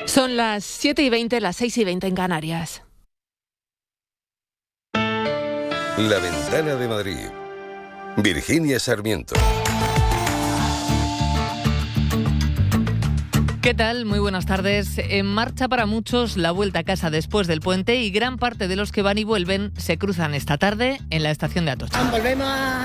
Son las 7:20, las 6:20 en Canarias. La Ventana de Madrid. Virginia Sarmiento. ¿Qué tal? Muy buenas tardes. En marcha para muchos la vuelta a casa después del puente y gran parte de los que van y vuelven se cruzan esta tarde en la estación de Atocha. Volvemos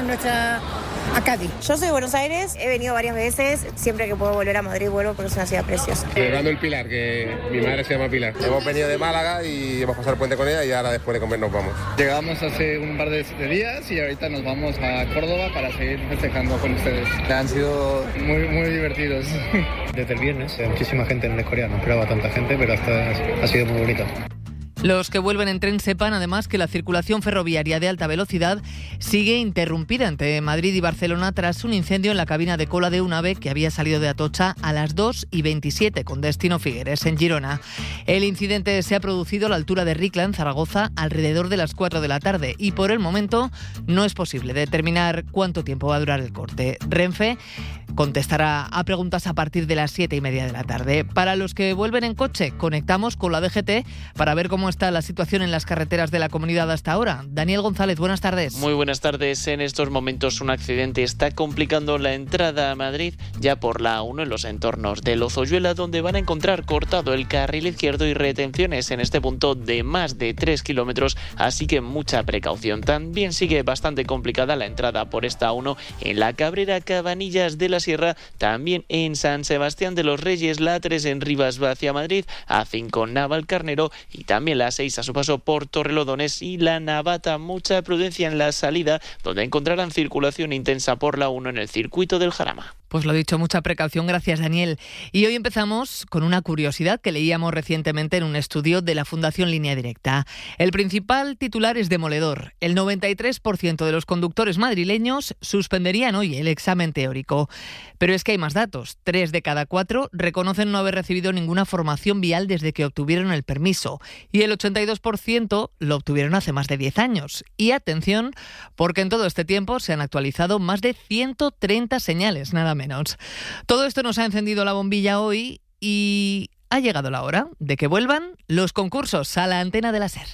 a Cádiz. Yo soy de Buenos Aires, he venido varias veces, siempre que puedo volver a Madrid vuelvo porque es una ciudad preciosa. Celebrando el Pilar, que mi madre se llama Pilar. Hemos venido de Málaga y hemos pasado el puente con ella y ahora después de comer nos vamos. Llegamos hace un par de días y ahorita nos vamos a Córdoba para seguir festejando con ustedes. Han sido muy divertidos. Desde el viernes, muchísima gente en el Escorial, no esperaba tanta gente, pero ha sido muy bonito. Los que vuelven en tren sepan además que la circulación ferroviaria de alta velocidad sigue interrumpida entre Madrid y Barcelona tras un incendio en la cabina de cola de un AVE que había salido de Atocha a las 2:27 con destino Figueres, en Girona. El incidente se ha producido a la altura de Ricla, en Zaragoza, alrededor de las 4 de la tarde y por el momento no es posible determinar cuánto tiempo va a durar el corte. Renfe contestará a preguntas a partir de las 7:30 de la tarde. Para los que vuelven en coche, conectamos con la DGT para ver cómo está la situación en las carreteras de la comunidad hasta ahora. Daniel González, buenas tardes. Muy buenas tardes. En estos momentos un accidente está complicando la entrada a Madrid ya por la A1 en los entornos de Lozoyuela, donde van a encontrar cortado el carril izquierdo y retenciones en este punto de más de 3 kilómetros, así que mucha precaución. También sigue bastante complicada la entrada por esta A1 en la Cabrera Cabanillas de la Sierra, también en San Sebastián de los Reyes, la A3 en Rivas hacia Madrid, A5 Navalcarnero y también la 6 a su paso por Torrelodones y la Navata. Mucha prudencia en la salida, donde encontrarán circulación intensa por la 1 en el circuito del Jarama. Pues lo dicho, mucha precaución, gracias Daniel. Y hoy empezamos con una curiosidad que leíamos recientemente en un estudio de la Fundación Línea Directa. El principal titular es demoledor. El 93% de los conductores madrileños suspenderían hoy el examen teórico. Pero es que hay más datos. 3 de cada 4 reconocen no haber recibido ninguna formación vial desde que obtuvieron el permiso. Y el 82% lo obtuvieron hace más de 10 años. Y atención, porque en todo este tiempo se han actualizado más de 130 señales, nada menos. Todo esto nos ha encendido la bombilla hoy y ha llegado la hora de que vuelvan los concursos a la antena de la SER.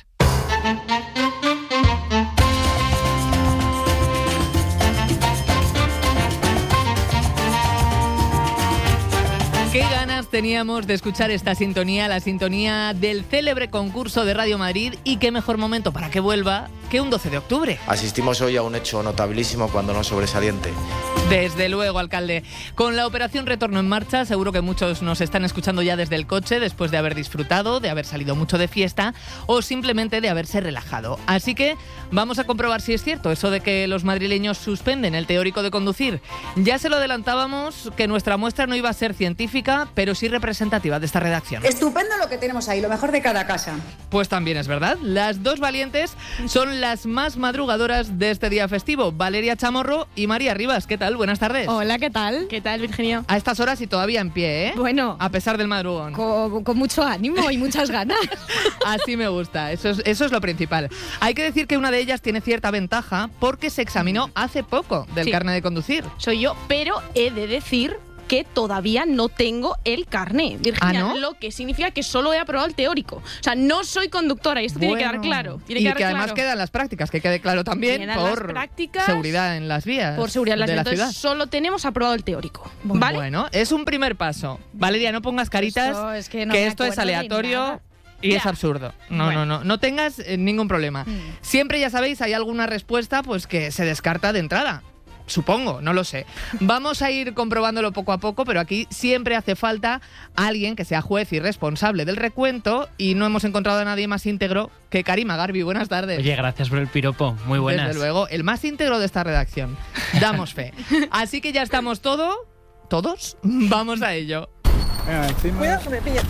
Qué ganas teníamos de escuchar esta sintonía, la sintonía del célebre concurso de Radio Madrid, y qué mejor momento para que vuelva que un 12 de octubre. Asistimos hoy a un hecho notabilísimo, cuando no sobresaliente. Desde luego, alcalde. Con la operación Retorno en marcha, seguro que muchos nos están escuchando ya desde el coche, después de haber disfrutado, de haber salido mucho de fiesta o simplemente de haberse relajado. Así que vamos a comprobar si es cierto eso de que los madrileños suspenden el teórico de conducir. Ya se lo adelantábamos que nuestra muestra no iba a ser científica, pero sí representativa de esta redacción. Estupendo lo que tenemos ahí, lo mejor de cada casa. Pues también es verdad. Las dos valientes son las más madrugadoras de este día festivo, Valeria Chamorro y María Rivas. ¿Qué tal? Buenas tardes. Hola, ¿qué tal? ¿Qué tal, Virginia? A estas horas y todavía en pie, ¿eh? Bueno. A pesar del madrugón. Con mucho ánimo y muchas ganas. Así me gusta, eso es lo principal. Hay que decir que una de ellas tiene cierta ventaja porque se examinó hace poco del carnet de conducir. Soy yo, pero he de decir que todavía no tengo el carnet, Virginia, ¿no? Lo que significa que solo he aprobado el teórico. O sea, no soy conductora y esto tiene que quedar claro. Y que además quedan las prácticas, que quede claro también, por seguridad en las vías. Por seguridad en las vías. Entonces solo tenemos aprobado el teórico, ¿vale? Bueno, es un primer paso. Valeria, no pongas caritas, es que, no que esto es aleatorio. Y es absurdo. No tengas ningún problema. Siempre, ya sabéis, hay alguna respuesta pues que se descarta de entrada. Supongo, no lo sé. Vamos a ir comprobándolo poco a poco, pero aquí siempre hace falta alguien que sea juez y responsable del recuento, y no hemos encontrado a nadie más íntegro que Karima Garbi. Buenas tardes. Oye, gracias por el piropo. Muy buenas. Desde luego, el más íntegro de esta redacción. Damos fe. Así que ya estamos todos. Vamos a ello. Cuidado que me pillas,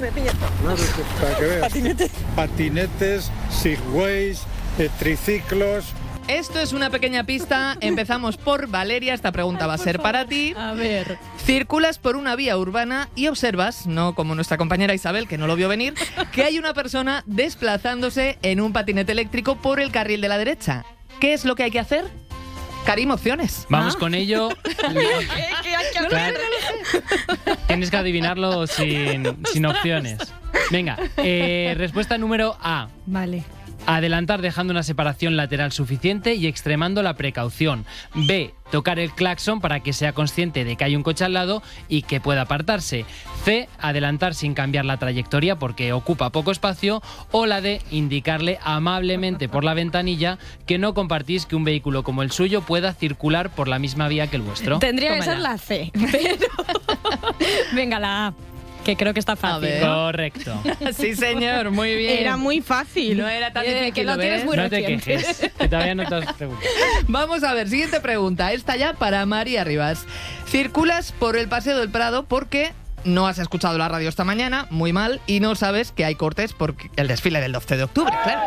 Para que veas. Patinetes, segways, triciclos. Esto es una pequeña pista. Empezamos por Valeria. Esta pregunta va a ser para ti. A ver. Circulas por una vía urbana y observas, no como nuestra compañera Isabel, que no lo vio venir, que hay una persona desplazándose en un patinete eléctrico por el carril de la derecha. ¿Qué es lo que hay que hacer? Karim, opciones. Vamos con ello. Claro, tienes que adivinarlo sin opciones. Venga, respuesta número A. Vale. Adelantar dejando una separación lateral suficiente y extremando la precaución. B. Tocar el claxon para que sea consciente de que hay un coche al lado y que pueda apartarse. C. Adelantar sin cambiar la trayectoria porque ocupa poco espacio. O la D. Indicarle amablemente por la ventanilla que no compartís que un vehículo como el suyo pueda circular por la misma vía que el vuestro. Tendría que ser la C, pero... Venga, la A. Que creo que está fácil. Correcto. Sí, señor, muy bien. Era muy fácil. No era tan difícil, que lo tienes muy No te reciente. quejes, que todavía no te has preguntado. Vamos a ver, siguiente pregunta. Esta ya para María Rivas. Circulas por el Paseo del Prado porque no has escuchado la radio esta mañana, muy mal, y no sabes que hay cortes por el desfile del 12 de octubre, claro.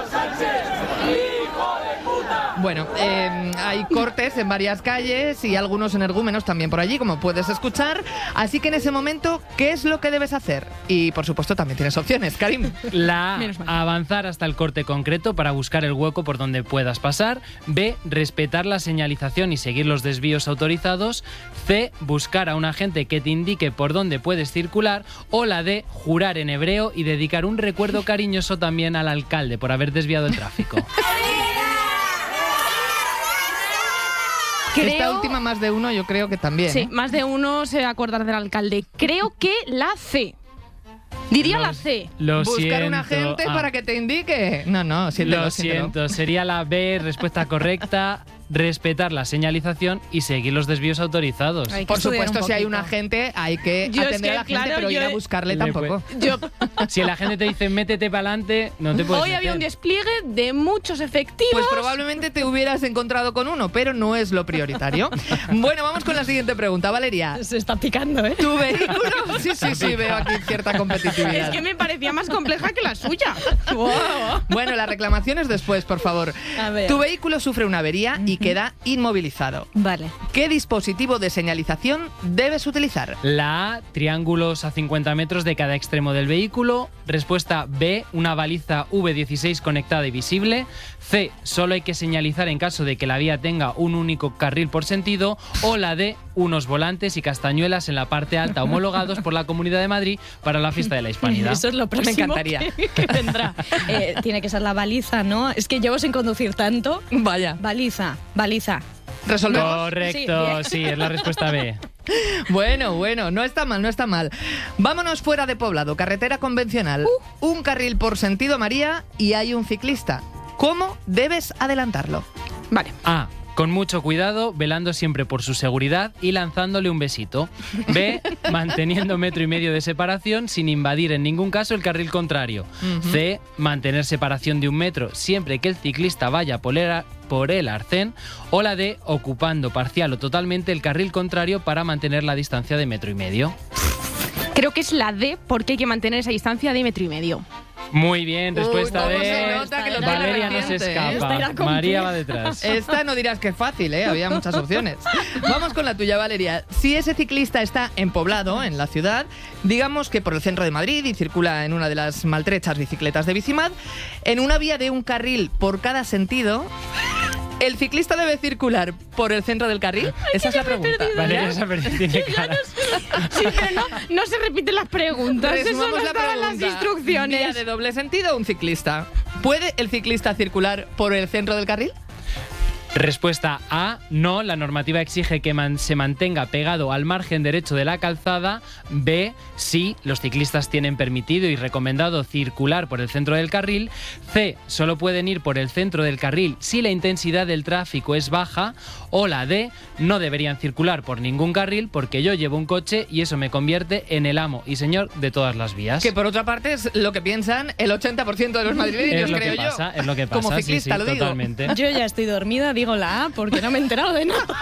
Bueno, hay cortes en varias calles y algunos energúmenos también por allí, como puedes escuchar. Así que en ese momento, ¿qué es lo que debes hacer? Y, por supuesto, también tienes opciones, Karim. La A, avanzar hasta el corte concreto para buscar el hueco por donde puedas pasar. B, respetar la señalización y seguir los desvíos autorizados. C, buscar a un agente que te indique por dónde puedes circular. O la D, jurar en hebreo y dedicar un recuerdo cariñoso también al alcalde por haber desviado el tráfico. Esta última, más de uno, yo creo que también. Sí, más de uno se va a acordar del alcalde. Creo que la C. Diría la C. Buscar un agente para que te indique. No, siéntelo. Lo siento, sería la B, respuesta correcta. Respetar la señalización y seguir los desvíos autorizados. Por supuesto, si hay un agente, hay que atender a la gente, pero ir a buscarle tampoco. Si el agente te dice métete para adelante, no te puedes Hoy había un despliegue de muchos efectivos. Pues probablemente te hubieras encontrado con uno, pero no es lo prioritario. Bueno, vamos con la siguiente pregunta, Valeria. Se está picando, ¿eh? ¿Tu vehículo? Sí, veo aquí cierta competitividad. Es que me parecía más compleja que la suya. Bueno, las reclamaciones después, por favor. A ver. Tu vehículo sufre una avería y queda inmovilizado. Vale. ¿Qué dispositivo de señalización debes utilizar? La A, triángulos a 50 metros de cada extremo del vehículo. Respuesta B, una baliza V16 conectada y visible. C, solo hay que señalizar en caso de que la vía tenga un único carril por sentido. O la D, unos volantes y castañuelas en la parte alta homologados por la Comunidad de Madrid para la fiesta de la Hispanidad. Eso es lo próximo. Me encantaría. Que vendrá. Tiene que ser la baliza, ¿no? Es que llevo sin conducir tanto. Vaya. Baliza. ¿Resolvemos? Correcto, sí, es la respuesta B. Bueno, no está mal. Vámonos fuera de poblado, carretera convencional. Un carril por sentido, María, y hay un ciclista. ¿Cómo debes adelantarlo? Vale. A, con mucho cuidado, velando siempre por su seguridad y lanzándole un besito. B, manteniendo 1,5 metros de separación sin invadir en ningún caso el carril contrario. C, mantener separación de 1 metro siempre que el ciclista vaya por el arcén. O la D, ocupando parcial o totalmente el carril contrario para mantener la distancia de 1,5 metros. Creo que es la D porque hay que mantener esa distancia de 1,5 metros. Muy bien, respuesta ¿cómo D. se nota que lo tiene Valeria no se reciente, escapa. María va detrás. Esta no dirás que es fácil, ¿eh? Había muchas opciones. Vamos con la tuya, Valeria. Si ese ciclista está en poblado, en la ciudad, digamos que por el centro de Madrid y circula en una de las maltrechas bicicletas de Bicimad, en una vía de un carril por cada sentido, ¿el ciclista debe circular por el centro del carril? Esa es la pregunta. Valeria se ha perdido, tiene cara. Sí, pero no se repiten las preguntas. Eso no Resumamos la estaban las pregunta. instrucciones. Vía de doble sentido, un ciclista. ¿Puede el ciclista circular por el centro del carril? Respuesta A, no, la normativa exige que se mantenga pegado al margen derecho de la calzada. B, sí, los ciclistas tienen permitido y recomendado circular por el centro del carril. C, solo pueden ir por el centro del carril si la intensidad del tráfico es baja. O la D, no deberían circular por ningún carril porque yo llevo un coche y eso me convierte en el amo y señor de todas las vías. Que por otra parte es lo que piensan el 80% de los madrileños, creo yo. Es lo que pasa, Como ciclista, sí, lo digo. totalmente. Yo ya estoy dormida, digo la A porque no me he enterado de nada.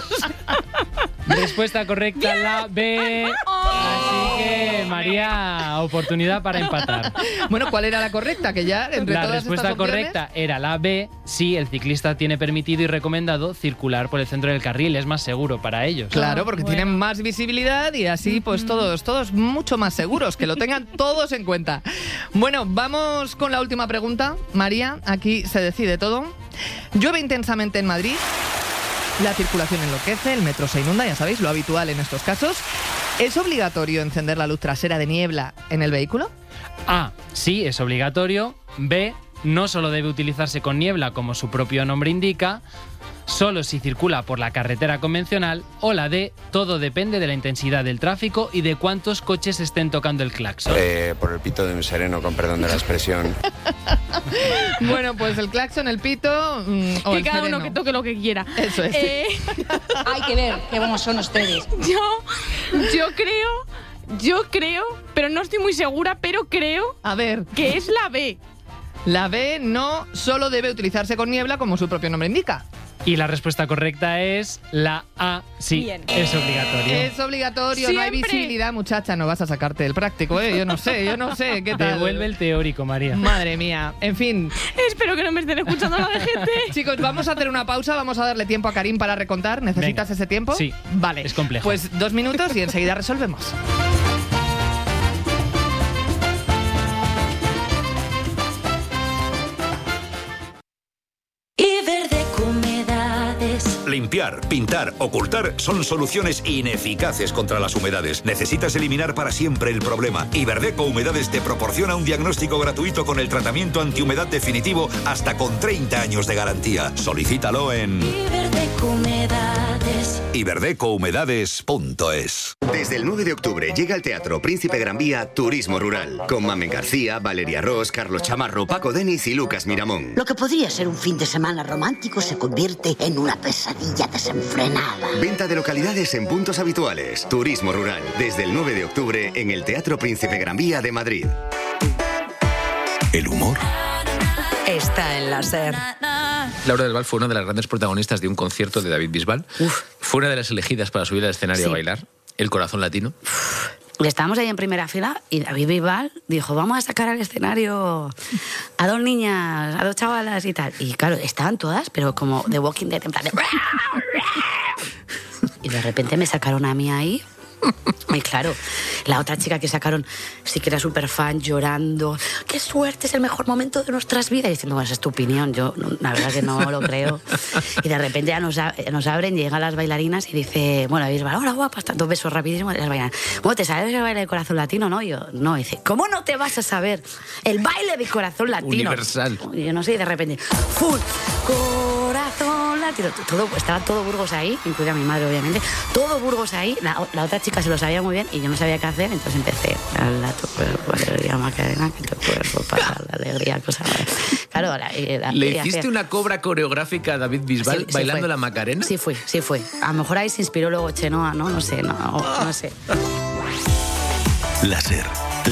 Respuesta correcta, la B. Así que, María, oportunidad para empatar. Bueno, ¿cuál era la correcta? Que ya entre La todas respuesta estas opciones... correcta era la B. Sí, el ciclista tiene permitido y recomendado circular por el centro del carril. Es más seguro para ellos. Claro, porque tienen más visibilidad y así pues todos mucho más seguros, que lo tengan todos en cuenta. Bueno, vamos con la última pregunta. María, aquí se decide todo. Llueve intensamente en Madrid. la circulación enloquece, el metro se inunda, ya sabéis, lo habitual en estos casos. ¿Es obligatorio encender la luz trasera de niebla en el vehículo? A, sí, es obligatorio. B, no solo debe utilizarse con niebla, como su propio nombre indica, solo si circula por la carretera convencional. O la D, todo depende de la intensidad del tráfico y de cuántos coches estén tocando el claxon. Por el pito de un sereno, con perdón de la expresión. Bueno, pues el claxon, el pito o que el cada sereno. uno que toque lo que quiera. Eso es. Hay que ver qué buenos son ustedes. Yo creo, pero no estoy muy segura, pero creo A ver, que es la B. la B no solo debe utilizarse con niebla, como su propio nombre indica. Y la respuesta correcta es la A, sí, Bien. es obligatorio. Es obligatorio, no hay Siempre. visibilidad, muchacha, no vas a sacarte el práctico, ¿eh? Yo no sé, ¿qué tal? Devuelve el teórico, María. Madre mía, en fin. Espero que no me estén escuchando la gente. Chicos, vamos a hacer una pausa, vamos a darle tiempo a Karim para recontar. ¿Necesitas Venga. ese tiempo? Sí, Vale. es complejo. Pues 2 minutos y enseguida resolvemos. Iberdeco Humedades. Limpiar, pintar, ocultar son soluciones ineficaces contra las humedades. Necesitas eliminar para siempre el problema. Iberdeco Humedades te proporciona un diagnóstico gratuito con el tratamiento antihumedad definitivo hasta con 30 años de garantía. Solicítalo en Iberdeco Humedades. iberdecohumedades.es. Desde el 9 de octubre llega al Teatro Príncipe Gran Vía Turismo Rural, con Mamen García, Valeria Ross, Carlos Chamarro, Paco Denis y Lucas Miramón. Lo que podría ser un fin de semana romántico se convierte en una pesadilla desenfrenada. Venta de localidades en puntos habituales. Turismo Rural, desde el 9 de octubre en el Teatro Príncipe Gran Vía de Madrid. El humor está en la SER. Laura del Val fue una de las grandes protagonistas de un concierto de David Bisbal. Fue una de las elegidas para subir al escenario a bailar. El corazón latino. Estábamos ahí en primera fila y David Bisbal dijo, vamos a sacar al escenario a 2 niñas, a 2 chavalas y tal. Y claro, estaban todas, pero como The Walking Dead, en plan de... Y de repente me sacaron a mí ahí. Y claro, la otra chica que sacaron sí que era súper fan, llorando. ¡Qué suerte! Es el mejor momento de nuestras vidas. Y diciendo, bueno, esa es tu opinión. Yo, la verdad que no lo creo. Y de repente ya nos abren, llegan las bailarinas y dice, bueno, Bisbal, hola guapa, están 2 besos rapidísimos. Y las bailarinas, bueno, ¿te sabes el baile de corazón latino? No, y yo, no. Y dice, ¿cómo no te vas a saber el baile de corazón latino? Universal. Y yo no sé, y de repente, ¡full! Corazón latino. Estaba todo Burgos ahí, incluida mi madre, obviamente. Todo Burgos ahí. La otra chica se lo sabía muy bien y yo no sabía qué hacer, entonces empecé a tu cuerpo, alegría, Macarena, que tu cuerpo pasa la alegría, cosa. Claro, ¿Le hiciste una cobra coreográfica a David Bisbal bailando fue. la Macarena? Sí fue. A lo mejor ahí se inspiró luego Chenoa, ¿no? No sé. La SER.